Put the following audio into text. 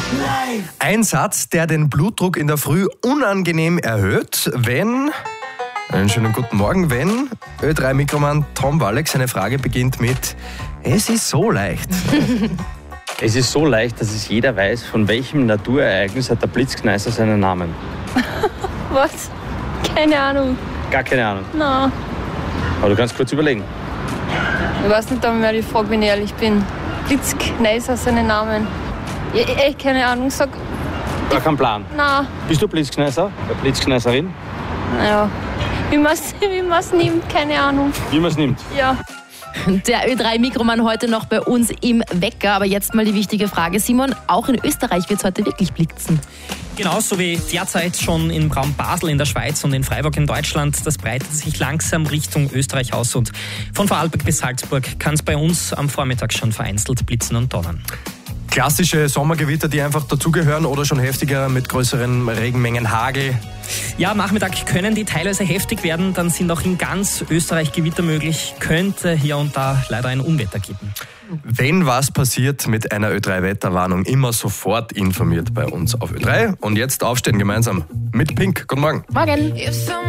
Ein Satz, der den Blutdruck in der Früh unangenehm erhöht, wenn... Einen schönen guten Morgen, wenn Ö3-Mikroman Tom Walleck seine Frage beginnt mit "Es ist so leicht". Es ist so leicht, dass es jeder weiß, von welchem Naturereignis hat der Blitzkneißer seinen Namen. Was? Keine Ahnung. Gar keine Ahnung. Nein. Aber du kannst kurz überlegen. Ich weiß nicht einmal die Frage, wenn ich ehrlich bin. Blitzkneißer seinen Namen. Echt keine Ahnung. Sag. Gar kein Plan. Nein. Bist du Blitzkneißer? Blitzkneißerin? Naja. Wie man es nimmt, keine Ahnung. Wie man es nimmt. Ja. Der Ö3-Mikroman heute noch bei uns im Wecker. Aber jetzt mal die wichtige Frage, Simon. Auch in Österreich wird es heute wirklich blitzen. Genauso wie derzeit schon im Raum Basel in der Schweiz und in Freiburg in Deutschland. Das breitet sich langsam Richtung Österreich aus. Und von Vorarlberg bis Salzburg kann es bei uns am Vormittag schon vereinzelt blitzen und donnern. Klassische Sommergewitter, die einfach dazugehören oder schon heftiger mit größeren Regenmengen, Hagel? Ja, am Nachmittag können die teilweise heftig werden. Dann sind auch in ganz Österreich Gewitter möglich. Könnte hier und da leider ein Unwetter geben. Wenn was passiert mit einer Ö3-Wetterwarnung, immer sofort informiert bei uns auf Ö3. Und jetzt aufstehen gemeinsam mit Pink. Guten Morgen. Morgen.